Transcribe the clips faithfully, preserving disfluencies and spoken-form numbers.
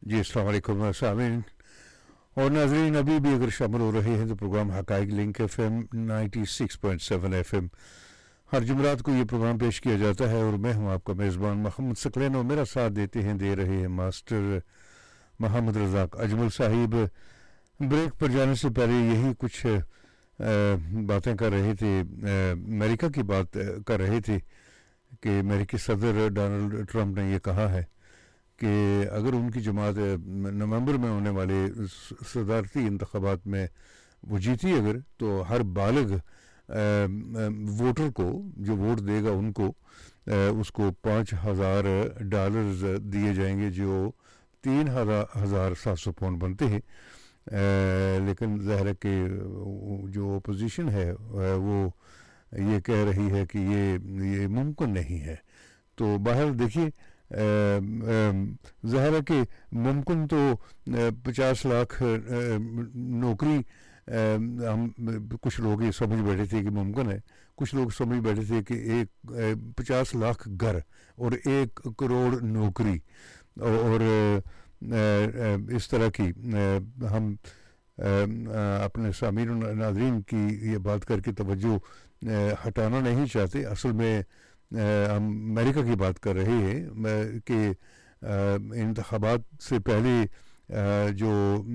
जी अस्सलाम वालेकुम सामीन और नाजरीन, अभी भी अगर शामिल हो रहे हैं तो programme हकाइक link F M ninety six point seven F M हर जुमरात को ये प्रोग्राम पेश किया जाता है और मैं हूं आपका मेज़बान मोहम्मद सकलैन और मेरा साथ देते हैं दे रहे हैं मास्टर मोहम्मद रज़ाक अजमल साहिब। ब्रेक पर जाने से पहले यही कुछ बातें कर रहे थे, अमेरिका की बात कर रहे थे कि अमेरिकी सदर डोनाल्ड ट्रंप ने ये कहा है कि अगर उनकी जमात नवंबर में होने वाले सदारती इंतखाबात में वो जीती अगर, तो हर बालिग वोटर को जो वोट देगा उनको उसको पाँच हज़ार डॉलर्स दिए जाएंगे, जो तीन हज़ार सात सौ पाउंड बनते हैं। लेकिन ज़ाहिर है कि जो अपोजिशन है वो ये कह रही है कि ये ये मुमकिन नहीं है। तो बहरहाल देखिए, ज़ाहिर है कि मुमकिन तो पचास लाख नौकरी हम कुछ लोग ये समझ बैठे थे कि मुमकिन है, कुछ लोग समझ बैठे थे कि एक पचास लाख घर और एक करोड़ नौकरी और इस तरह की हम अपने सामीन नाज़रीन की ये बात करके तवज्जो हटाना नहीं चाहते। असल में हम अमेरिका की बात कर रहे हैं कि इंतखाबात से पहले जो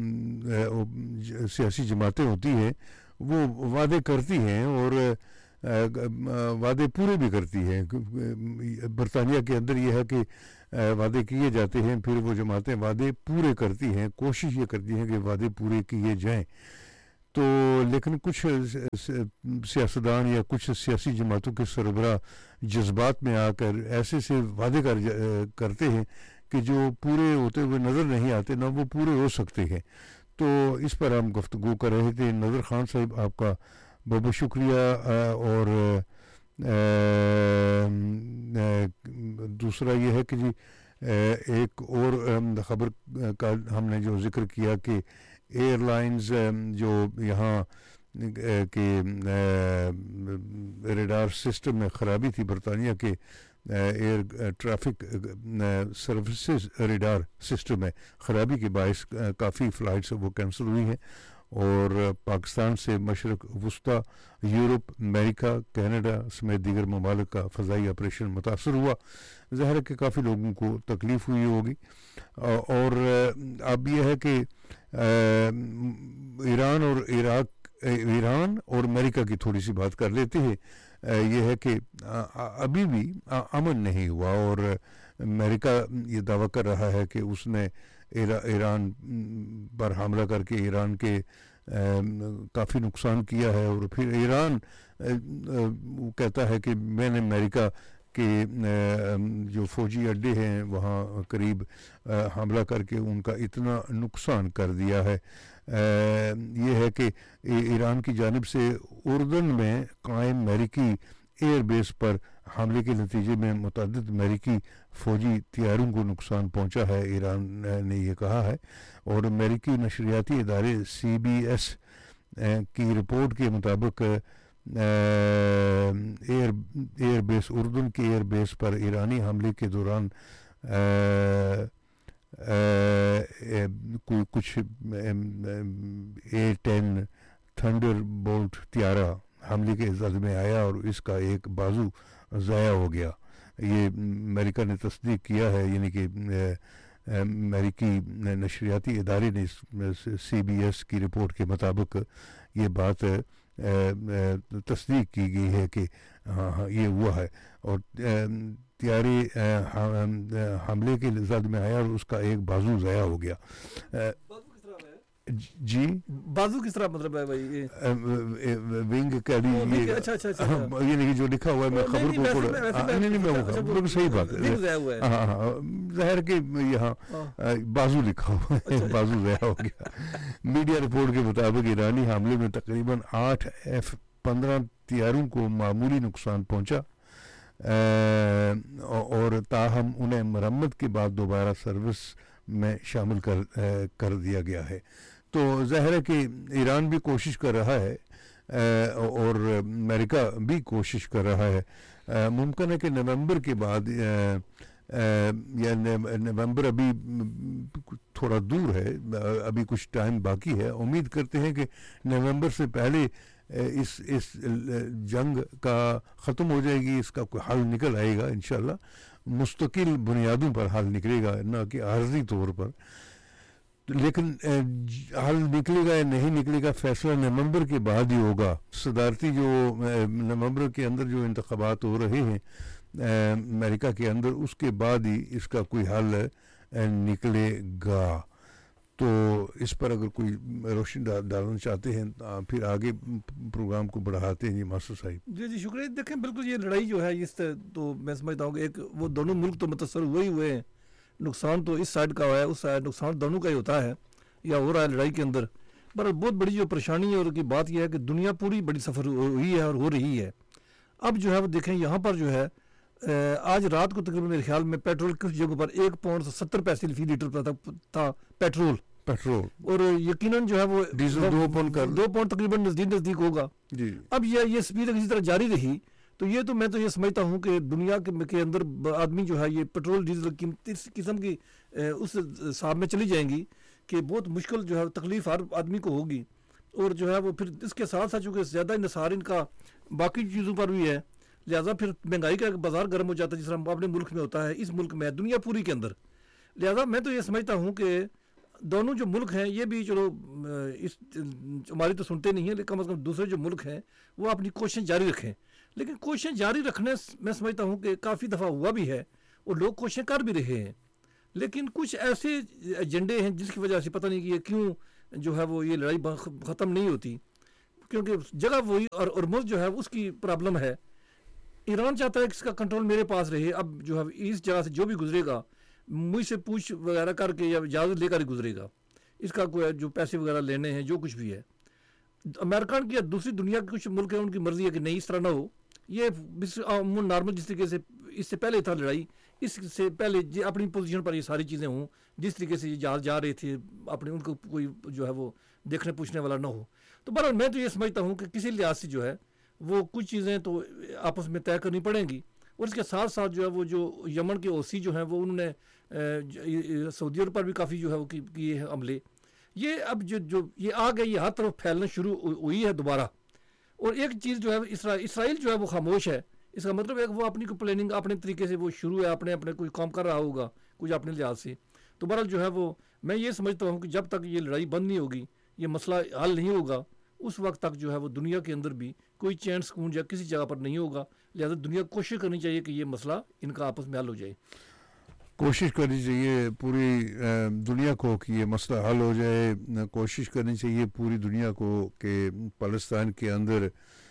सियासी जमातें होती हैं वो वादे करती हैं और वादे पूरे भी करती हैं। बरतानिया के अंदर ये है कि वादे किए जाते हैं, फिर वो जमातें वादे पूरे करती हैं, कोशिश ये करती हैं कि वादे पूरे किए जाएं। तो लेकिन कुछ सियासतदान या कुछ सियासी जमातों के सरबराह जज्बात में आकर ऐसे से वादे कर करते हैं कि जो पूरे होते हुए नज़र नहीं आते, ना वो पूरे हो सकते हैं। तो इस पर हम गुफ्तगू कर रहे थे। नज़र खान साहब, आपका बहुत बहुत शुक्रिया। और दूसरा ये है कि जी एक और ख़बर का हमने जो ज़िक्र किया कि एयरलाइंस जो यहाँ के रेडार सिस्टम में ख़राबी थी, बरतानिया के air traffic services radar system में ख़राबी के बायस काफ़ी फ़्लाइट्स वो कैंसिल हुई हैं और पाकिस्तान से मशरक़ वस्ता, यूरोप, अमेरिका, कनाडा समेत दीगर ममालिक का फ़ज़ाई ऑपरेशन मुतासर हुआ। ज़ाहिर है कि काफ़ी लोगों को तकलीफ़ हुई होगी। और अब यह है कि ईरान और इराक ईरान और अमेरिका की थोड़ी सी बात कर लेते हैं। ये है कि अभी भी अमन नहीं हुआ और अमेरिका ये दावा कर रहा है कि उसने ईरान पर हमला करके ईरान के काफ़ी नुकसान किया है। और फिर ईरान कहता है कि मैंने अमेरिका के जो फ़ौजी अड्डे हैं वहाँ करीब हमला करके उनका इतना नुकसान कर दिया है। ये है कि ईरान की जानिब से उर्दन में कायम अमेरिकी एयर बेस पर हमले के नतीजे में मुतअद्दिद अमेरिकी फ़ौजी तैयारों को नुकसान पहुंचा है, ईरान ने ये कहा है। और अमेरिकी नशरियाती इदारे सी बी एस की रिपोर्ट के मुताबिक एयर एयर बेस उर्दन के एयर बेस पर ईरानी हमले के दौरान कोई कुछ ए टेन थंडर बोल्ट त्यारा हमले के जद में आया और इसका एक बाजू ज़ाया हो गया। ये अमेरिका ने तस्दीक किया है, यानी कि अमेरिकी नशरियाती इदारे ने सी बी एस की रिपोर्ट के मुताबिक ये बात तस्दीक की गई है कि हाँ हाँ ये हुआ है। और त्यारे हमले के जद में आया और उसका एक बाजू ज़ाया हो गया। जी बाजू किस तरह मतलब है भाई? विंग कह लीजिए। अच्छा अच्छा अच्छा ये नहीं जो लिखा हुआ है, मैं खबर को थोड़ा नहीं नहीं मैं वो सही बात है। हाँ हाँ ज़ाहिर कि यहाँ बाजू लिखा हुआ है, बाजू ज़ाया हो गया। मीडिया रिपोर्ट के मुताबिक ईरानी हमले में तकरीबन आठ एफ पंद्रह तैयारों को मामूली नुकसान पहुँचा और ताहम उन्हें मरम्मत के बाद दोबारा सर्विस में शामिल कर कर दिया गया है। तो ज़ाहिर है कि ईरान भी कोशिश कर रहा है और अमेरिका भी कोशिश कर रहा है। मुमकिन है कि नवंबर के बाद या नवंबर अभी تھوڑا دور ہے, ابھی کچھ ٹائم باقی ہے. امید کرتے ہیں کہ نومبر سے پہلے اس اس جنگ کا ختم ہو جائے گی, اس کا کوئی حل نکل آئے گا انشاءاللہ. مستقل بنیادوں پر حل نکلے گا, نہ کہ عارضی طور پر. لیکن حل نکلے گا یا نہیں نکلے گا فیصلہ نومبر کے بعد ہی ہوگا. صدارتی جو نومبر کے اندر جو انتخابات ہو رہے ہیں امریکہ کے اندر, اس کے بعد ہی اس کا کوئی حل نکلے گا. تو اس پر اگر کوئی روشنی ڈالنا چاہتے ہیں پھر آگے پروگرام کو بڑھاتے ہیں. جی ماسٹر صاحب. جی جی شکریہ. دیکھیں بالکل یہ لڑائی جو ہے اس تو میں سمجھتا ہوں کہ ایک وہ دونوں ملک تو متاثر ہوئے ہی ہوئے ہیں. نقصان تو اس سائڈ کا ہوا ہے, اس سائڈ نقصان دونوں کا ہی ہوتا ہے یا ہو رہا ہے لڑائی کے اندر. پر بہت بڑی جو پریشانی ہے اور کی بات یہ ہے کہ دنیا پوری بڑی سفر ہوئی ہے اور ہو رہی ہے. اب جو ہے وہ دیکھیں یہاں پر جو ہے آج رات کو تقریباً میرے خیال میں پیٹرول کچھ جگہوں پر ایک پاؤنڈ ستر پیسے فی لیٹر تھا پیٹرول پیٹرول اور یقیناً جو ہے وہ ڈیزل دو پاؤنڈ کر دو پاؤنڈ تقریباً نزدیک نزدیک ہوگا. جی اب یہ یہ سپیڈ اسی طرح جاری رہی تو یہ تو میں تو یہ سمجھتا ہوں کہ دنیا کے اندر آدمی جو ہے یہ پیٹرول ڈیزل قیمتی قسم کی اس حساب میں چلی جائیں گی کہ بہت مشکل جو ہے تکلیف ہر آدمی کو ہوگی. اور جو ہے وہ پھر اس کے ساتھ ساتھ چونکہ زیادہ انحصار ان کا باقی چیزوں پر بھی ہے, لہٰذا پھر مہنگائی کا بازار گرم ہو جاتا ہے جس طرح اپنے ملک میں ہوتا ہے, اس ملک میں دنیا پوری کے اندر. لہٰذا میں تو یہ سمجھتا ہوں کہ دونوں جو ملک ہیں یہ بھی چلو اس ہماری تو سنتے نہیں ہیں, لیکن کم از کم دوسرے جو ملک ہیں وہ اپنی کوششیں جاری رکھیں. لیکن کوششیں جاری رکھنے میں سمجھتا ہوں کہ کافی دفعہ ہوا بھی ہے اور لوگ کوششیں کر بھی رہے ہیں, لیکن کچھ ایسے ایجنڈے ہیں جس کی وجہ سے پتہ نہیں کہ یہ کیوں جو ہے وہ یہ لڑائی ختم نہیں ہوتی, کیونکہ جگہ وہی اور ارمز جو ہے اس کی پرابلم ہے. ایران چاہتا ہے کہ اس کا کنٹرول میرے پاس رہے. اب جو ہے اس جگہ سے جو بھی گزرے گا مجھ سے پوچھ وغیرہ کر کے یا اجازت لے کر ہی گزرے گا, اس کا کوئی جو پیسے وغیرہ لینے ہیں جو کچھ بھی ہے. امریکن کی یا دوسری دنیا کے کچھ ملک ہیں ان کی مرضی ہے کہ نہیں اس طرح نہ ہو. یہ نارمل جس طریقے سے اس سے پہلے تھا لڑائی, اس سے پہلے اپنی پوزیشن پر یہ ساری چیزیں ہوں جس طریقے سے یہ جا جا رہے تھے اپنے, ان کو کوئی جو ہے وہ دیکھنے پوچھنے والا نہ ہو. تو بہرحال میں تو یہ سمجھتا ہوں کہ کسی لحاظ سے جو ہے وہ کچھ چیزیں تو آپس میں طے کرنی پڑیں گی. اور اس کے ساتھ ساتھ جو ہے وہ جو یمن کے اوسی جو ہیں وہ انہوں نے سعودی عرب پر بھی کافی جو ہے وہ کیے ہیں عملے. یہ اب جو جو یہ آ گئی یہ ہر طرف پھیلنا شروع ہوئی ہے دوبارہ. اور ایک چیز جو ہے اسرائیل اسرائیل جو ہے وہ خاموش ہے. اس کا مطلب ہے کہ وہ اپنی کوئی پلاننگ اپنے طریقے سے وہ شروع ہے, اپنے اپنے کوئی کام کر رہا ہوگا کچھ اپنے لحاظ سے. تو بہرحال جو ہے وہ میں یہ سمجھتا ہوں کہ جب تک یہ لڑائی بند نہیں ہوگی, یہ مسئلہ حل نہیں ہوگا, اس وقت تک جو ہے وہ دنیا کے اندر بھی کوئی چین سکون یا کسی جگہ پر نہیں ہوگا. لہذا دنیا کو کوشش کرنی چاہیے کہ یہ مسئلہ ان کا آپس میں حل ہو جائے. کوشش کرنی چاہیے پوری دنیا کو کہ یہ مسئلہ حل ہو جائے. کوشش کرنی چاہیے پوری دنیا کو کہ پاکستان کے اندر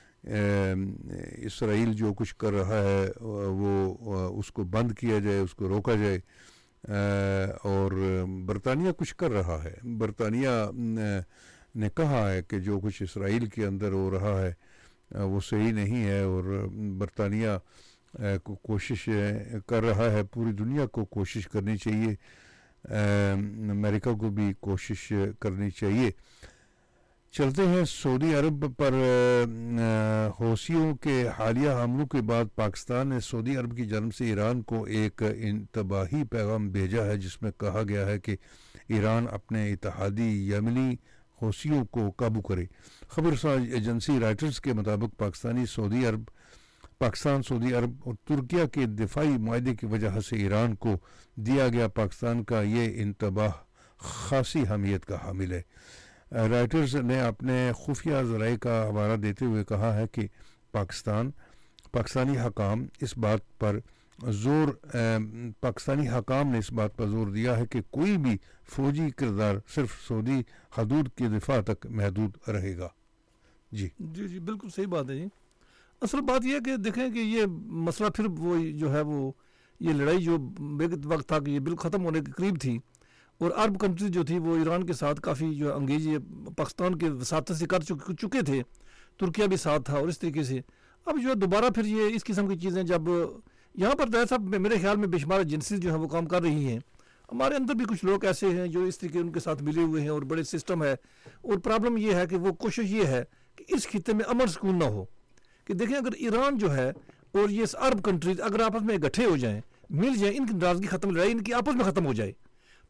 اسرائیل جو کچھ کر رہا ہے وہ اس کو بند کیا جائے, اس کو روکا جائے. اور برطانیہ کچھ کر رہا ہے. برطانیہ نے کہا ہے کہ جو کچھ اسرائیل کے اندر ہو رہا ہے وہ صحیح نہیں ہے, اور برطانیہ کو کوشش کر رہا ہے. پوری دنیا کو کوشش کرنی چاہیے, امریکہ کو بھی کوشش کرنی چاہیے. چلتے ہیں سعودی عرب پر. حوثیوں کے حالیہ حملوں کے بعد پاکستان نے سعودی عرب کی جانب سے ایران کو ایک انتباہی پیغام بھیجا ہے جس میں کہا گیا ہے کہ ایران اپنے اتحادی یمنی حوثیوں کو قابو کرے. خبر ساز ایجنسی رائٹرز کے مطابق پاکستانی سعودی عرب پاکستان سعودی عرب اور ترکیہ کے دفاعی معاہدے کی وجہ سے ایران کو دیا گیا پاکستان کا یہ انتباہ خاصی اہمیت کا حامل ہے. رائٹرز نے اپنے خفیہ ذرائع کا حوالہ دیتے ہوئے کہا ہے کہ پاکستان پاکستانی حکام اس بات پر زور پاکستانی حکام نے اس بات پر زور دیا ہے کہ کوئی بھی فوجی کردار صرف سعودی حدود کے دفاع تک محدود رہے گا. جی جی جی بالکل صحیح بات ہے. جی اصل بات یہ ہے کہ دیکھیں کہ یہ مسئلہ پھر وہ جو ہے وہ یہ لڑائی جو وقت تھا کہ یہ بالکل ختم ہونے کے قریب تھی, اور عرب کنٹریز جو تھی وہ ایران کے ساتھ کافی جو انگیز پاکستان کے وساطت سے کر چکے تھے, ترکیہ بھی ساتھ تھا. اور اس طریقے سے اب جو ہے دوبارہ پھر یہ اس قسم کی چیزیں جب یہاں پر ایسا میرے خیال میں بے شمار ایجنسیز جو ہیں وہ کام کر رہی ہیں. ہمارے اندر بھی کچھ لوگ ایسے ہیں جو اس طریقے ان کے ساتھ ملے ہوئے ہیں اور بڑے سسٹم ہے. اور پرابلم یہ ہے کہ وہ کوشش یہ ہے کہ اس خطے میں امن سکون نہ ہو. کہ دیکھیں اگر ایران جو ہے اور یہ عرب کنٹریز اگر آپس میں اکٹھے ہو جائیں, مل جائیں, ان کی ناراضگی ختم, لڑائی ان کی آپس میں ختم ہو جائے,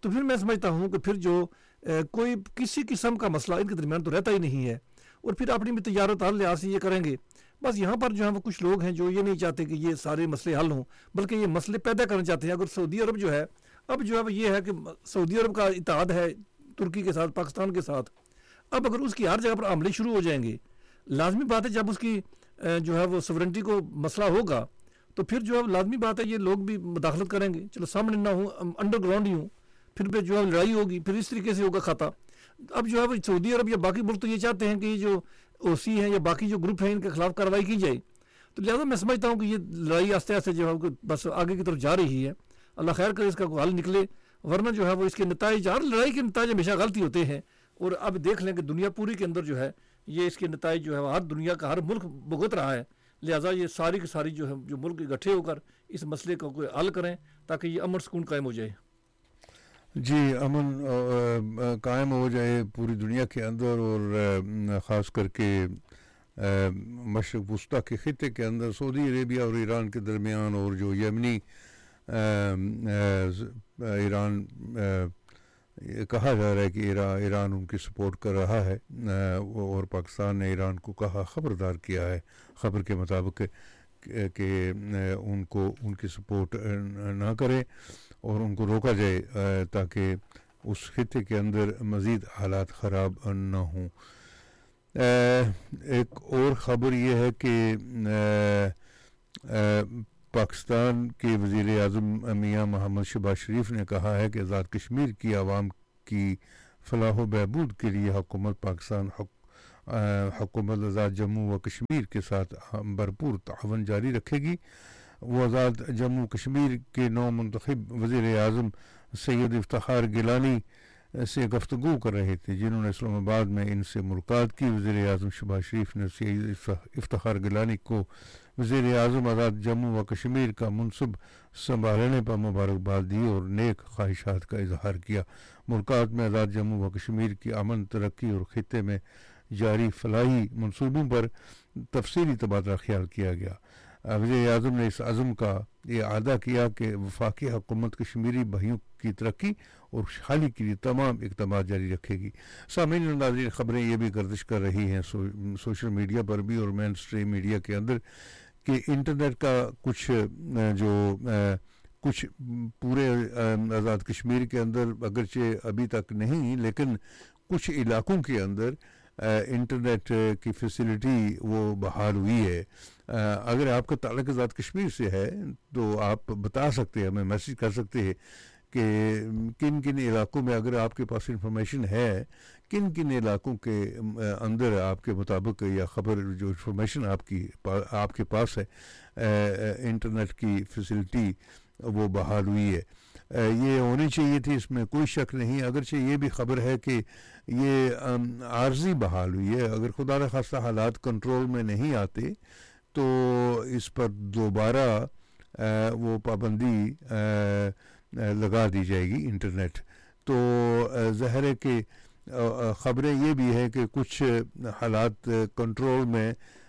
تو پھر میں سمجھتا ہوں کہ پھر جو کوئی کسی قسم کا مسئلہ ان کے درمیان تو رہتا ہی نہیں ہے، اور پھر اپنی بھی تجارت حل لحاظ سے یہ کریں گے. بس یہاں پر جو ہے وہ کچھ لوگ ہیں جو یہ نہیں چاہتے کہ یہ سارے مسئلے حل ہوں، بلکہ یہ مسئلے پیدا کرنا چاہتے ہیں. اگر سعودی عرب جو ہے اب جو ہے وہ یہ ہے کہ سعودی عرب کا اتحاد ہے ترکی کے ساتھ، پاکستان کے ساتھ، اب اگر اس کی ہر جگہ پر حملے شروع ہو جائیں گے، لازمی بات ہے جب اس کی جو ہے وہ سورنٹی کو مسئلہ ہوگا تو پھر جو ہے لازمی بات ہے یہ لوگ بھی مداخلت کریں گے. چلو سامنے نہ ہوں، انڈر گراؤنڈ ہی ہوں، پھر بھی جو ہے لڑائی ہوگی، پھر اس طریقے سے ہوگا خطا. اب جو ہے وہ سعودی عرب یا باقی ملک تو یہ چاہتے ہیں کہ یہ جو او سی ہیں یا باقی جو گروپ ہیں ان کے خلاف کارروائی کی جائے. تو لہٰذا میں سمجھتا ہوں کہ یہ لڑائی آہستہ آہستہ جو ہے بس آگے کی طرف جا رہی ہے. اللہ خیر کرے اس کا کوئی حل نکلے، ورنہ جو ہے وہ اس کے نتائج، ہر لڑائی کے نتائج ہمیشہ غلطی ہوتے ہیں. اور اب دیکھ لیں کہ دنیا پوری کے اندر جو ہے یہ اس کے نتائج جو ہے ہر دنیا کا ہر ملک بھگت رہا ہے. لہٰذا یہ ساری کی ساری جو ہے جو ملک اکٹھے ہو کر اس مسئلے کو کوئی حل کریں تاکہ یہ امن سکون قائم ہو جائے. جی، امن قائم ہو جائے پوری دنیا کے اندر، اور خاص کر کے مشرق وسطیٰ کے خطے کے اندر سعودی عربیہ اور ایران کے درمیان، اور جو یمنی ایران کہا جا رہا ہے کہ ایران ان کی سپورٹ کر رہا ہے، اور پاکستان نے ایران کو کہا، خبردار کیا ہے خبر کے مطابق کہ ان کو ان کی سپورٹ نہ کرے اور ان کو روکا جائے تاکہ اس خطے کے اندر مزید حالات خراب نہ ہوں. ایک اور خبر یہ ہے کہ پاکستان کے وزیر اعظم میاں محمد شہباز شریف نے کہا ہے کہ آزاد کشمیر کی عوام کی فلاح و بہبود کے لیے حکومت پاکستان حکومت آزاد جموں و کشمیر کے ساتھ بھرپور تعاون جاری رکھے گی. وہ آزاد جموں کشمیر کے نو منتخب وزیر اعظم سید افتخار گیلانی سے گفتگو کر رہے تھے، جنہوں نے اسلام آباد میں ان سے ملاقات کی. وزیر اعظم شہباز شریف نے سید افتخار گیلانی کو وزیر اعظم آزاد جموں و کشمیر کا منصب سنبھالنے پر مبارکباد دی اور نیک خواہشات کا اظہار کیا. ملاقات میں آزاد جموں و کشمیر کی امن، ترقی اور خطے میں جاری فلاحی منصوبوں پر تفصیلی تبادلہ خیال کیا گیا. وزیر اعظم نے اس عزم کا یہ اعادہ کیا کہ وفاقی حکومت کشمیری بھائیوں کی ترقی اور خوشحالی کے لیے تمام اقدامات جاری رکھے گی. سامعین و ناظرین، خبریں یہ بھی گردش کر رہی ہیں سو, سوشل میڈیا پر بھی اور مین اسٹریم میڈیا کے اندر کہ انٹرنیٹ کا کچھ جو کچھ پورے آزاد کشمیر کے اندر اگرچہ ابھی تک نہیں، لیکن کچھ علاقوں کے اندر انٹرنیٹ کی فیسلٹی وہ بحال ہوئی ہے. اگر آپ کا تعلق آزاد کشمیر سے ہے تو آپ بتا سکتے ہیں، ہمیں میسیج کر سکتے ہیں کہ کن کن علاقوں میں، اگر آپ کے پاس انفارمیشن ہے کن کن علاقوں کے اندر آپ کے مطابق یا خبر جو انفارمیشن آپ کی آپ کے پاس ہے انٹرنیٹ کی فیسلٹی وہ بحال ہوئی ہے. یہ ہونی چاہیے تھی، اس میں کوئی شک نہیں. اگرچہ یہ بھی خبر ہے کہ یہ عارضی بحال ہوئی ہے، اگر خدا نخواستہ حالات کنٹرول میں نہیں آتے تو اس پر دوبارہ وہ پابندی لگا دی جائے گی انٹرنیٹ. تو ظاہر ہے کہ خبریں یہ بھی ہے کہ کچھ حالات کنٹرول میں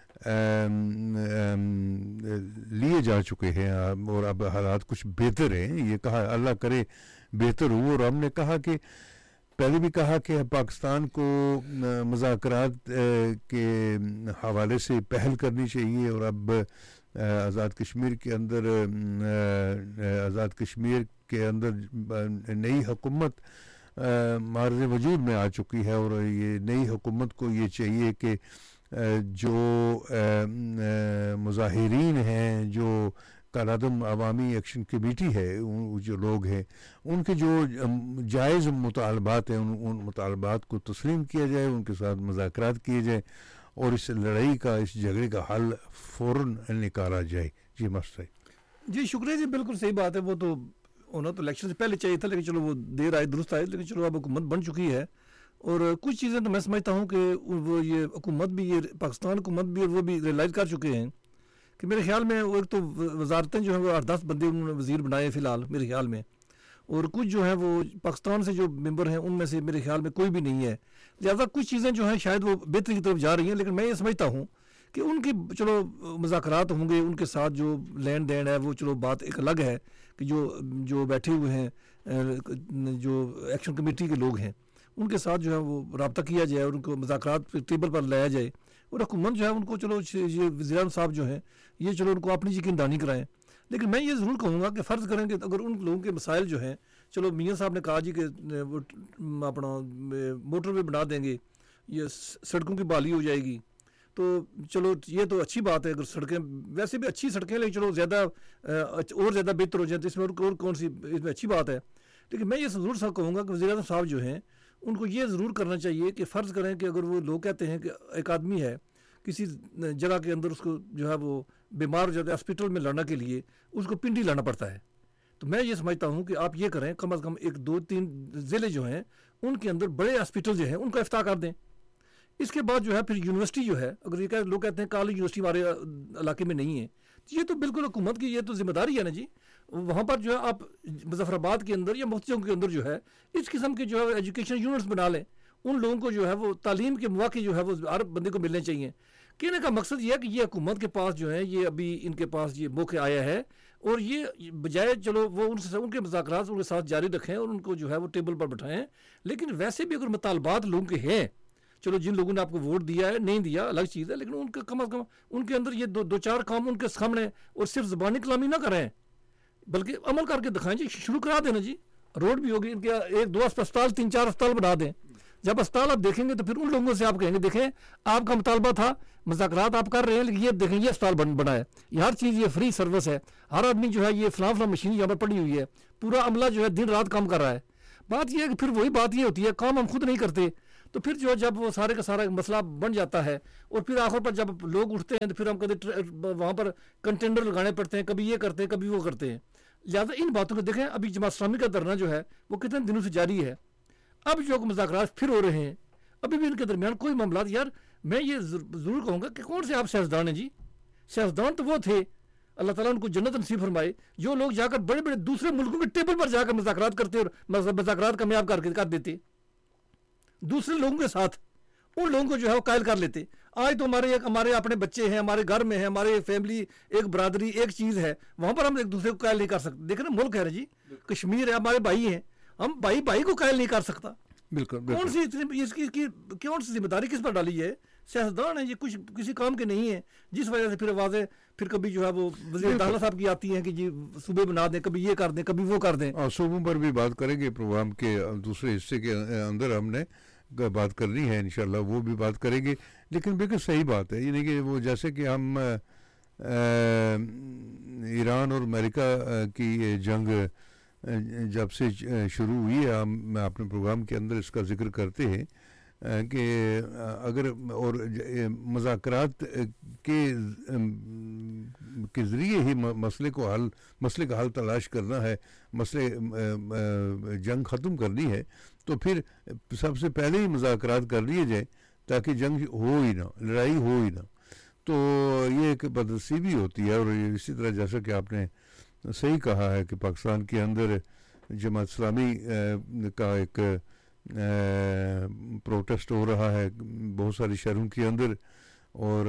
لیے جا چکے ہیں اور اب حالات کچھ بہتر ہیں. یہ کہا اللہ کرے بہتر ہو، اور ہم نے کہا کہ پہلے بھی کہا کہ پاکستان کو مذاکرات کے حوالے سے پہل کرنی چاہیے، اور اب آزاد کشمیر کے اندر آزاد کشمیر کے اندر نئی حکومت معرض وجود میں آ چکی ہے، اور یہ نئی حکومت کو یہ چاہیے کہ جو مظاہرین ہیں، جو کالعدم عوامی ایکشن کمیٹی ہے، جو لوگ ہیں ان کے جو جائز مطالبات ہیں ان مطالبات کو تسلیم کیا جائے، ان کے ساتھ مذاکرات کیے جائیں اور اس لڑائی کا، اس جھگڑے کا حل فوراً نکالا جائے. جی مسئلہ جی شکریہ جی، بالکل صحیح بات ہے. وہ تو ہونا تو الیکشن سے پہلے چاہیے تھا، لیکن چلو وہ دیر آئے درست آئے، لیکن چلو اب حکومت بن چکی ہے. اور کچھ چیزیں تو میں سمجھتا ہوں کہ وہ یہ حکومت بھی، یہ پاکستان حکومت بھی، اور وہ بھی ریلائز کر چکے ہیں کہ میرے خیال میں وہ ایک تو وزارتیں جو ہیں وہ آٹھ دس بندے انہوں نے وزیر بنائے فی الحال میرے خیال میں، اور کچھ جو ہیں وہ پاکستان سے جو ممبر ہیں ان میں سے میرے خیال میں کوئی بھی نہیں ہے. لہٰذا کچھ چیزیں جو ہیں شاید وہ بہتری کی طرف جا رہی ہیں، لیکن میں یہ سمجھتا ہوں کہ ان کی چلو مذاکرات ہوں گے، ان کے ساتھ جو لین دین ہے وہ چلو بات ایک الگ ہے کہ جو جو بیٹھے ہوئے ہیں جو ایکشن کمیٹی کے لوگ ہیں ان کے ساتھ جو ہے وہ رابطہ کیا جائے اور ان کو مذاکرات ٹیبل پر لایا جائے، اور حکومت جو ہے ان کو چلو یہ وزیر اعظم صاحب جو ہیں یہ چلو ان کو اپنی یقین دہانی کرائیں. لیکن میں یہ ضرور کہوں گا کہ فرض کریں کہ اگر ان لوگوں کے مسائل جو ہیں، چلو میاں صاحب نے کہا جی کہ وہ اپنا موٹر وے بنا دیں گے، یہ سڑکوں کی بحالی ہو جائے گی، تو چلو یہ تو اچھی بات ہے. اگر سڑکیں ویسے بھی اچھی سڑکیں لیکن چلو زیادہ اور زیادہ بہتر ہو جائیں تو اس میں اور کون سی اس میں اچھی بات ہے. لیکن میں یہ ضرور سا کہوں گا کہ وزیر اعظم صاحب جو ہیں ان کو یہ ضرور کرنا چاہیے کہ فرض کریں کہ اگر وہ لوگ کہتے ہیں کہ ایک آدمی ہے کسی جگہ کے اندر، اس کو جو ہے وہ بیمار ہو جاتا ہے، ہاسپٹل میں لانا کے لیے اس کو پنڈی لانا پڑتا ہے، تو میں یہ سمجھتا ہوں کہ آپ یہ کریں کم از کم ایک دو تین ضلع جو ہیں ان کے اندر بڑے ہاسپٹل جو ہیں ان کا افتتاح کر دیں. اس کے بعد جو ہے پھر یونیورسٹی جو ہے، اگر یہ کہ لوگ کہتے ہیں کالج یونیورسٹی ہمارے علاقے میں نہیں ہے، یہ تو بالکل حکومت کی یہ تو ذمہ داری ہے نا جی. وہاں پر جو ہے آپ مظفر آباد کے اندر یا مفتی چوک کے اندر جو ہے اس قسم کے جو ہے ایجوکیشن یونٹس بنا لیں، ان لوگوں کو جو ہے وہ تعلیم کے مواقع جو ہے وہ ہر بندے کو ملنے چاہیے. کہنے کا مقصد یہ ہے کہ یہ حکومت کے پاس جو ہے یہ ابھی ان کے پاس یہ موقع آیا ہے، اور یہ بجائے چلو وہ ان سے ان کے مذاکرات ان کے ساتھ جاری رکھیں اور ان کو جو ہے وہ ٹیبل پر بٹھائیں. لیکن ویسے بھی اگر مطالبات لوگوں کے ہیں، چلو جن لوگوں نے آپ کو ووٹ دیا ہے نہیں دیا الگ چیز ہے، لیکن ان کے کم از کم ان کے اندر یہ دو دو چار کام ان کے سامنے، اور صرف زبانی کلامی نہ کریں بلکہ عمل کر کے دکھائیں جی. شروع کرا دینا جی، روڈ بھی ہوگی ان کے ایک دو اسپتال تین چار اسپتال بنا دیں. جب اسپتال آپ دیکھیں گے تو پھر ان لوگوں سے آپ کہیں گے دیکھیں آپ کا مطالبہ تھا، مذاکرات آپ کر رہے ہیں، لیکن یہ دیکھیں یہ اسپتال بن بنا ہے، یہ ہر چیز یہ فری سروس ہے، ہر آدمی جو ہے یہ فلاں فلاں مشین یہاں پر پڑی ہوئی ہے، پورا عملہ جو ہے دن رات کام کر رہا ہے. بات یہ ہے کہ پھر وہی بات یہ ہوتی ہے کام ہم خود نہیں کرتے، تو پھر جو جب وہ سارے کا سارا مسئلہ بن جاتا ہے اور پھر آخر پر جب لوگ اٹھتے ہیں تو پھر ہم کہتے وہاں پر کنٹینر لگانے پڑتے ہیں، کبھی یہ کرتے ہیں کبھی وہ کرتے ہیں. لہٰذا ان باتوں کو دیکھیں. ابھی جماعت اسلامی کا دھرنا جو ہے وہ کتنے دنوں سے جاری ہے، اب جو مذاکرات پھر ہو رہے ہیں، ابھی بھی ان کے درمیان کوئی معاملات. یار میں یہ ضرور کہوں گا کہ کون سے آپ سیاستدان ہیں جی؟ سیاستدان تو وہ تھے، اللہ تعالیٰ ان کو جنت نصیب فرمائے، جو لوگ جا کر بڑے بڑے دوسرے ملکوں کے ٹیبل پر جا کر مذاکرات کرتے اور مذاکرات کامیاب کر کے کر دیتے دوسرے لوگوں کے ساتھ، ان لوگوں کو جو ہے وہ قائل کر لیتے. آج تو ہمارے ایک ہمارے اپنے بچے ہیں، ہمارے گھر میں ہیں، ہمارے فیملی ایک برادری ایک چیز ہے، وہاں پر ہم ایک دوسرے کو قائل نہیں کر سکتے. دیکھیں نا ملک ہے جی، کشمیر ہے، ہمارے بھائی ہیں، ہم بھائی بھائی کو قائل نہیں کر سکتا. بالکل کون سی اس کی کون سی ذمہ داری کس پر ڈالی ہے؟ سیاستدان ہیں یہ، کچھ کسی کام کے نہیں ہیں، جس وجہ سے پھر آوازیں پھر کبھی جو ہے وہ وزیر داخلہ صاحب کی آتی ہیں کہ جی صوبے بنا دیں، کبھی یہ کر دیں کبھی وہ کر دیں. اور صوبوں پر بھی بات کریں گے پروگرام کے دوسرے حصے کے اندر، ہم نے بات کرنی ہے انشاءاللہ، وہ بھی بات کریں گے. لیکن بالکل صحیح بات ہے، یعنی کہ وہ جیسے کہ ہم ایران اور امریکہ کی جنگ جب سے شروع ہوئی ہے، ہم اپنے پروگرام کے اندر اس کا ذکر کرتے ہیں کہ اگر اور مذاکرات کے کے ذریعے ہی مسئلے کو حل مسئلے کا حل تلاش کرنا ہے، مسئلے جنگ ختم کرنی ہے، تو پھر سب سے پہلے ہی مذاکرات کر لیے جائیں تاکہ جنگ ہو ہی نہ، لڑائی ہو ہی نہ. تو یہ ایک بدنصیبی ہوتی ہے. اور اسی طرح جیسا کہ آپ نے صحیح کہا ہے کہ پاکستان کے اندر جماعت اسلامی کا ایک پروٹیسٹ ہو رہا ہے بہت ساری شہروں کے اندر، اور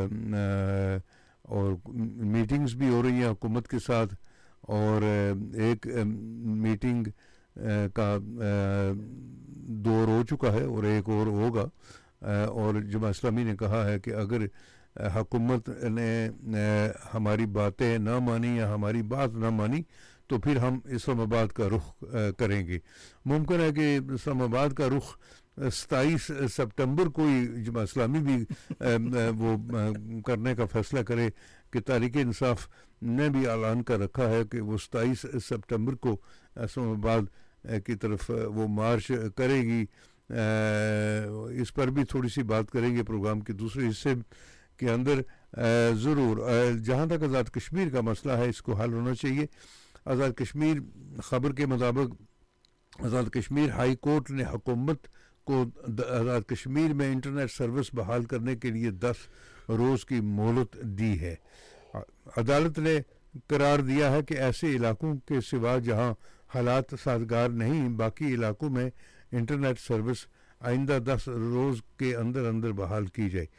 اور میٹنگز بھی ہو رہی ہیں حکومت کے ساتھ، اور ایک میٹنگ کا دور ہو چکا ہے اور ایک اور ہوگا. اور جماعت اسلامی نے کہا ہے کہ اگر حکومت نے ہماری باتیں نہ مانی یا ہماری بات نہ مانی تو پھر ہم اسلام آباد کا رخ کریں گے. ممکن ہے کہ اسلام آباد کا رخ ستائیس سپٹمبر کو ہی جماعت اسلامی بھی وہ کرنے کا فیصلہ کرے کہ تحریک انصاف نے بھی اعلان کر رکھا ہے کہ وہ ستائیس سپٹمبر کو اسلام آباد کی طرف وہ مارچ کرے گی. اس پر بھی تھوڑی سی بات کریں گے پروگرام کے دوسرے حصے کے اندر ضرور. جہاں تک آزاد کشمیر کا مسئلہ ہے اس کو حل ہونا چاہیے. آزاد کشمیر خبر کے مطابق آزاد کشمیر ہائی کورٹ نے حکومت کو آزاد کشمیر میں انٹرنیٹ سروس بحال کرنے کے لیے دس روز کی مہلت دی ہے. عدالت نے قرار دیا ہے کہ ایسے علاقوں کے سوا جہاں حالات سازگار نہیں، باقی علاقوں میں انٹرنیٹ سروس آئندہ دس روز کے اندر اندر بحال کی جائے.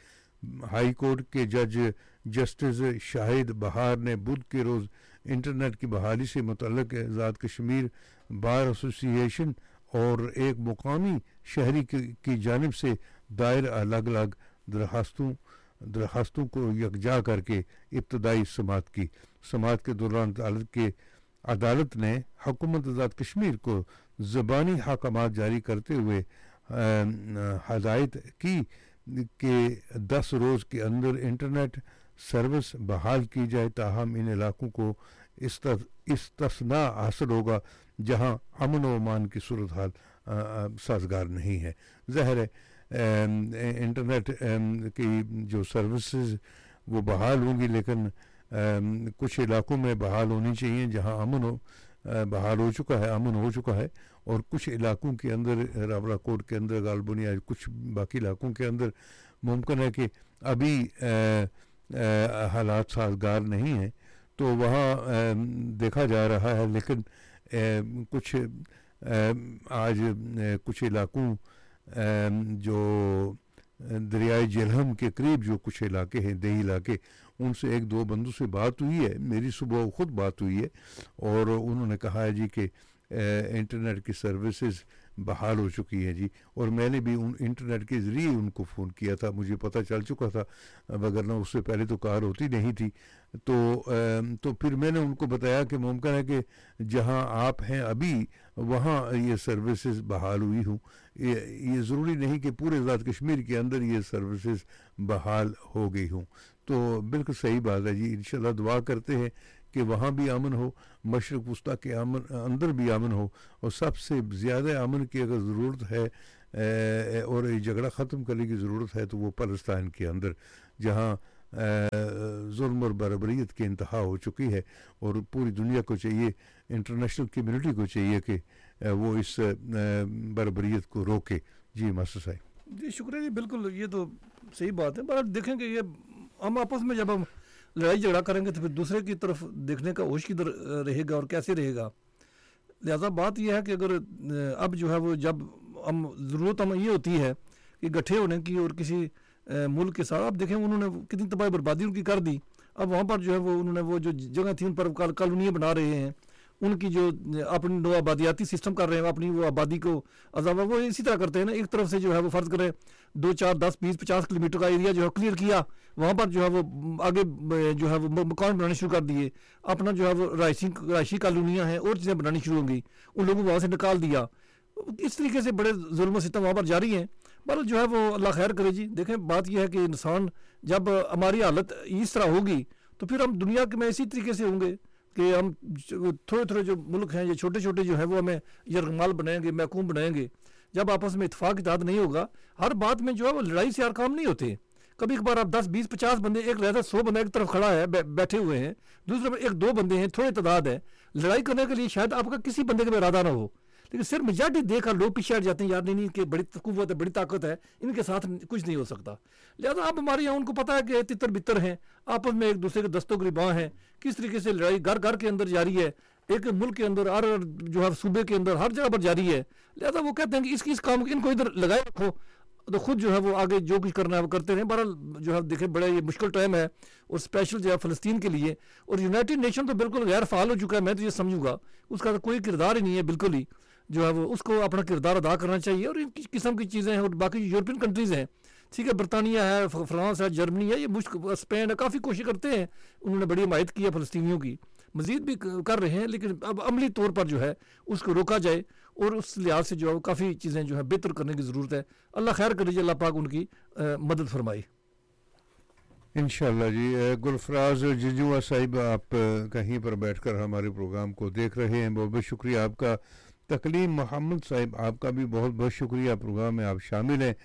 ہائی کورٹ کے جج جسٹس شاہد بہار نے بدھ کے روز انٹرنیٹ کی بحالی سے متعلق آزاد کشمیر بار ایسوسی ایشن اور ایک مقامی شہری کی جانب سے دائر الگ الگ درخواستوں درخواستوں کو یکجا کر کے ابتدائی سماعت کی. سماعت کے دوران عدالت کے عدالت نے حکومت آزاد کشمیر کو زبانی احکامات جاری کرتے ہوئے ہدایت کی کہ دس روز کے اندر انٹرنیٹ سروس بحال کی جائے. تاہم ان علاقوں کو استثناء حاصل ہوگا جہاں امن و امان کی صورتحال سازگار نہیں ہے. ظاہر ہے انٹرنیٹ کی جو سروسز وہ بحال ہوں گی، لیکن کچھ علاقوں میں بحال ہونی چاہیے جہاں امن ہو بحال ہو چکا ہے امن ہو چکا ہے اور کچھ علاقوں کے اندر راولا کوٹ کے اندر غالباً یا کچھ باقی علاقوں کے اندر ممکن ہے کہ ابھی حالات سازگار نہیں ہیں، تو وہاں دیکھا جا رہا ہے. لیکن کچھ آج کچھ علاقوں جو دریائے جہلم کے قریب جو کچھ علاقے ہیں دیہی علاقے، ان سے ایک دو بندوں سے بات ہوئی ہے، میری صبح خود بات ہوئی ہے، اور انہوں نے کہا ہے جی کہ انٹرنیٹ کی سروسز بحال ہو چکی ہے جی. اور میں نے بھی ان انٹرنیٹ کے ذریعے ان کو فون کیا تھا، مجھے پتہ چل چکا تھا، وگرنہ اس سے پہلے تو کار ہوتی نہیں تھی. تو تو پھر میں نے ان کو بتایا کہ ممکن ہے کہ جہاں آپ ہیں ابھی وہاں یہ سروسز بحال ہوئی ہوں، یہ ضروری نہیں کہ پورے آزاد کشمیر کے اندر یہ سروسز بحال ہو گئی ہوں. تو بالکل صحیح بات ہے جی. انشاءاللہ دعا کرتے ہیں کہ وہاں بھی امن ہو، مشرق وسطیٰ کے امن اندر بھی امن ہو، اور سب سے زیادہ امن کی اگر ضرورت ہے اور یہ جھگڑا ختم کرنے کی ضرورت ہے تو وہ فلسطین کے اندر، جہاں ظلم اور بربریت کی انتہا ہو چکی ہے، اور پوری دنیا کو چاہیے، انٹرنیشنل کمیونٹی کو چاہیے کہ وہ اس بربریت کو روکے. جی ماسٹر صاحب. جی شکریہ جی. بالکل یہ تو صحیح بات ہے، پر دیکھیں کہ یہ ہم آپس میں جب ہم لڑائی جھگڑا کریں گے تو پھر دوسرے کی طرف دیکھنے کا ہوش کدھر رہے گا اور کیسے رہے گا. لہذا بات یہ ہے کہ اگر اب جو ہے وہ جب ہم ضرورت ہم یہ ہوتی ہے کہ گٹھے ہونے کی اور کسی ملک کے ساتھ، اب دیکھیں انہوں نے کتنی تباہی بربادی ان کی کر دی. اب وہاں پر جو ہے وہ انہوں نے وہ جو جگہ تھی ان پر کالونیاں بنا رہے ہیں، ان کی جو اپنی نو آبادیاتی سسٹم کر رہے ہیں، اپنی وہ آبادی کو عذاب وہ اسی طرح کرتے ہیں نا. ایک طرف سے جو ہے وہ فرض کریں دو چار دس بیس پچاس کلو میٹر کا ایریا جو ہے کلیئر کیا، وہاں پر جو ہے وہ آگے جو ہے وہ مکان بنانے شروع کر دیے، اپنا جو ہے وہ رہائشی رہائشی کالونیاں ہیں اور چیزیں بنانی شروع ہوں گی، ان لوگوں کو وہاں سے نکال دیا. اس طریقے سے بڑے ظلم و ستم وہاں پر جاری ہیں. بہرحال جو ہے وہ اللہ خیر کرے جی. دیکھیں بات یہ ہے کہ انسان جب ہماری حالت اس طرح ہوگی تو پھر ہم دنیا کے میں اسی طریقے سے ہوں گے کہ ہم تھوڑے تھوڑے جو ملک ہیں یہ چھوٹے چھوٹے جو ہے وہ ہمیں یرغمال بنائیں گے، محکوم بنائیں گے. جب آپس میں اتفاق اتحاد نہیں ہوگا، ہر بات میں جو ہے وہ لڑائی سے ہر کام نہیں ہوتے. کبھی کبھار آپ دس بیس پچاس بندے، ایک رہتا سو بندہ ایک طرف کھڑا ہے بیٹھے ہوئے ہیں، دوسرے میں ایک دو بندے ہیں، تھوڑے تعداد ہے. لڑائی کرنے کے لیے شاید آپ کا کسی بندے کا بھی ارادہ نہ ہو، لیکن صرف میجارٹی دیکھ کر لوگ پیچھے ہٹ جاتے ہیں، یار نہیں نہیں کہ بڑی قوت ہے، بڑی طاقت ہے، ان کے ساتھ کچھ نہیں ہو سکتا. لہٰذا اب ہمارے یہاں ان کو پتہ ہے کہ تتر بتر ہیں، آپس میں ایک دوسرے کے دستوں گریباں ہیں. کس طریقے سے لڑائی گھر گھر کے اندر جاری ہے، ایک ملک کے اندر، ہر جو ہے صوبے کے اندر، ہر جگہ پر جاری ہے. لہٰذا وہ کہتے ہیں کہ اس کی اس کام ان کو ادھر لگائے رکھو، تو خود جو ہے وہ آگے جو کچھ کرنا ہے وہ کرتے رہیں. بہرحال جو ہے دیکھیں بڑا یہ مشکل ٹائم ہے، اور اسپیشل جو ہے فلسطین کے لیے. اور یونائٹڈ نیشن تو بالکل غیر فعال ہو چکا ہے، میں تو یہ سمجھوں گا اس کا تو کوئی کردار ہی نہیں ہے بالکل ہی. جو ہے وہ اس کو اپنا کردار ادا کرنا چاہیے. اور ان قسم کی چیزیں ہیں، اور باقی یورپین کنٹریز ہیں، ٹھیک ہے، برطانیہ ہے، فرانس ہے، جرمنی ہے، یہ مشکل اسپین ہے، کافی کوشش کرتے ہیں، انہوں نے بڑی حمایت کی ہے فلسطینیوں کی، مزید بھی کر رہے ہیں. لیکن اب عملی طور پر جو ہے اس کو روکا جائے، اور اس لحاظ سے جو ہے کافی چیزیں جو ہے بہتر کرنے کی ضرورت ہے. اللہ خیر کریے، اللہ پاک ان کی مدد فرمائے انشاءاللہ جی. گلفراز ججوا صاحب، آپ کہیں پر بیٹھ کر ہمارے پروگرام کو دیکھ رہے ہیں، بہت بہت شکریہ آپ کا. تکلیم محمد صاحب، آپ کا بھی بہت بہت شکریہ، پروگرام میں آپ شامل ہیں.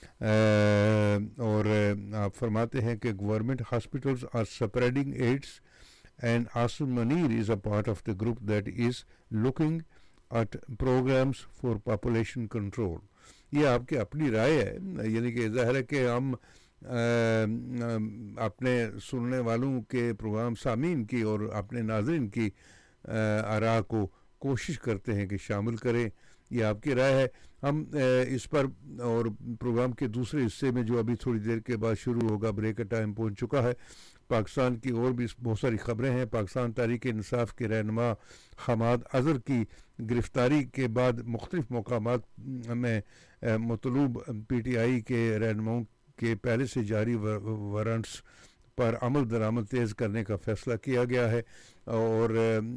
اور آپ فرماتے ہیں کہ government hospitals are سپریڈنگ ads and Asim Munir is a part of the group that is looking at programs for population control. یہ آپ کی اپنی رائے ہے، یعنی کہ ظاہر ہے کہ ہم اپنے سننے والوں کے پروگرام سامعین کی اور اپنے ناظرین کی آراء کو कोशिश करते हैं कि शामिल करें। ये आपकी राय है। हम इस पर और प्रोग्राम के दूसरे हिस्से में जो अभी थोड़ी देर के बाद शुरू होगा, ब्रेक का टाइम पहुंच चुका है, पाकिस्तान की और भी बहुत सारी खबरें हैं। पाकिस्तान तहरीक इंसाफ के रहनुमा हमाद अज़हर की गिरफ़्तारी के बाद मुख्तलिफ़ मकामात में मतलूब पी टी आई के रहनुमाओं के पहले से जारी वारंट्स पर अमल दरामद तेज़ करने का फ़ैसला किया गया है और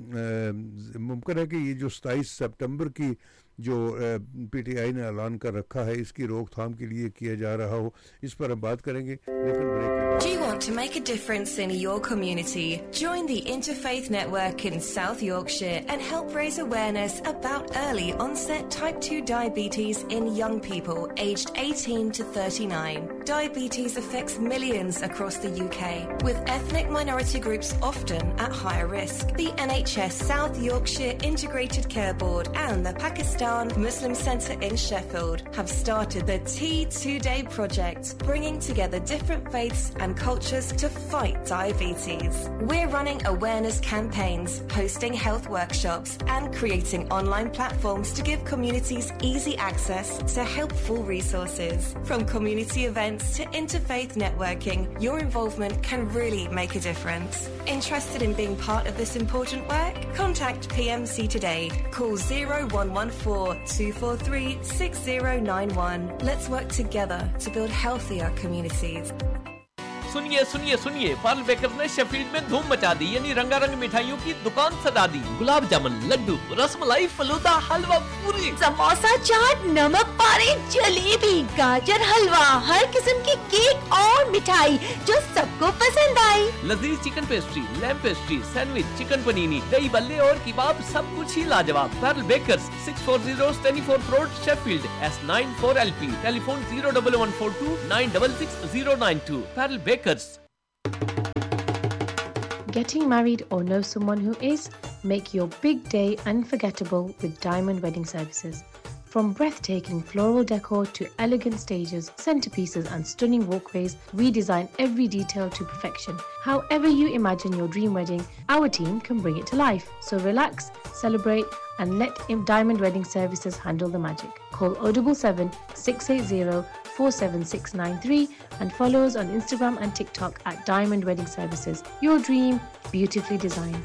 मुमकिन है कि ये जो सताईस सितंबर की जो पी टी आई ने ऐलान कर रखा है इसकी रोकथाम के लिए किया जा रहा हो, इस पर हम बात करेंगे लेकिन ब्रेक के बाद। Do you want to make a difference in your community? Join the Interfaith Network in South Yorkshire and help raise awareness about early onset type two diabetes in young people aged eighteen to thirty-nine. Diabetes affects millions across the U K, with ethnic minority groups often at higher risk. The N H S South Yorkshire Integrated Care Board and the Pakistan Muslim Centre in Sheffield have started the T two Day project, bringing together different faiths and cultures to fight diabetes. We're running awareness campaigns, hosting health workshops and creating online platforms to give communities easy access to helpful resources. From community events to interfaith networking, your involvement can really make a difference. Interested in being part of this important work? Contact P M C today. Call zero one one four two four three six zero nine one. Let's work together to build healthier communities. सुनिए सुनिए सुनिए Perl bakers ने Sheffield में धूम मचा दी, यानी रंगारंग मिठाइयों की दुकान सजा दी। गुलाब जामुन, लड्डू, रसमलाई, फलूदा, हलवा, पूरी, समोसा, चाट, नमक पारे, जलेबी, गाजर हलवा, हर किस्म की केक और मिठाई जो सबको पसंद आई। लजीज chicken pastry, lamp pastry, sandwich, chicken पनीनी, दही बल्ले और कबाब, सब कुछ ही लाजवाब। Perl bakers, six four zero स्टेनी fourth road, Sheffield, S nine four L P, telephone zero double one four to nine double six zero nine to. Perl bakers. Getting married or know someone who is? Make your big day unforgettable with Diamond Wedding Services. From breathtaking floral decor to elegant stages, centerpieces and stunning walkways, we design every detail to perfection. However you imagine your dream wedding, our team can bring it to life. So relax, celebrate and let Diamond Wedding Services handle the magic. Call zero seven seven, six eight zero, four seven six nine three and follow us on Instagram and TikTok at Diamond Wedding Services. Your dream, beautifully designed.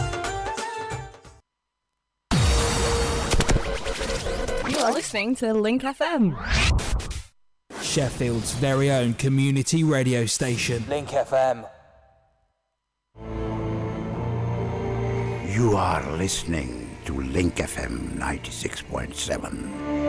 You're listening to Link F M, Sheffield's very own community radio station. Link F M. You are listening to Link F M ninety-six point seven.